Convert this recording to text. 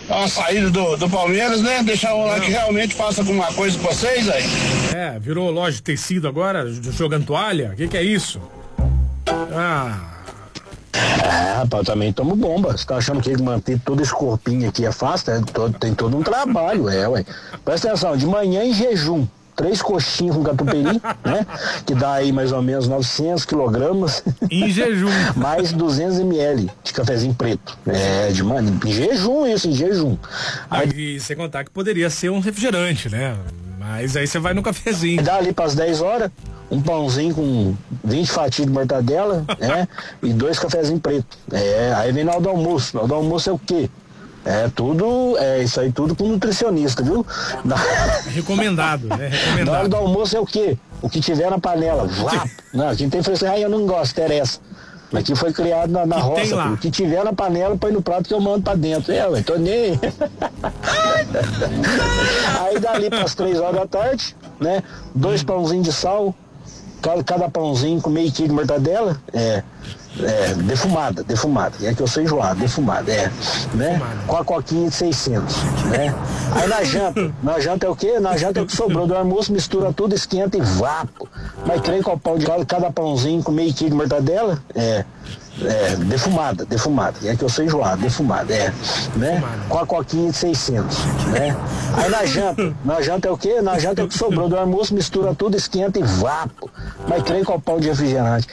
a saída do Palmeiras, né? Deixar um lá que realmente faça alguma coisa com vocês aí. Virou loja de tecido agora, jogando toalha? O que é isso? Rapaz, também tomo bomba. Você tá achando que manter todo esse corpinho aqui é fácil? Tem todo um trabalho, ué. Presta atenção, de manhã em jejum, 3 coxinhas com catupiry, né? Que dá aí mais ou menos 900 quilogramas. Em jejum. Mais 200 ml de cafezinho preto. De manhã, em jejum isso, em jejum. E sem contar que poderia ser um refrigerante, né? Mas aí você vai no cafezinho. Dá ali pras 10 horas, um pãozinho com 20 fatias de mortadela, né? E 2 cafezinhos pretos. Aí vem na hora do almoço. Na hora do almoço é o quê? Isso aí tudo com nutricionista, viu? Recomendado, né? Recomendado. Na hora do almoço é o quê? O que tiver na panela. Não, quem tem frescura, eu não gosto, interessa. Mas que foi criado na roça, o que tiver na panela, põe no prato que eu mando pra dentro. Tô nem. Aí dali pras 3 horas da tarde, né? 2 pãozinhos de sal, cada pãozinho com meio quilo de mortadela, defumada, é que eu sou enjoado, defumada, né? Com a coquinha de 600, né? Aí na janta é o quê? Na janta é o que sobrou do almoço, mistura tudo, esquenta e vapo. Mas 3 copão de cada pãozinho com meio quilo de mortadela, defumada, é que eu sou enjoado, defumada, né? Com a coquinha de 600, né? Aí na janta é o quê? Na janta é o que sobrou do almoço, mistura tudo, esquenta e vapo. Mas 3 copão de refrigerante.